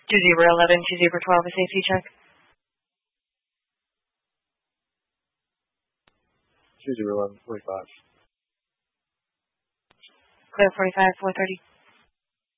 2011, 2012, a safety check. 2011, 45. Clear 45, 430.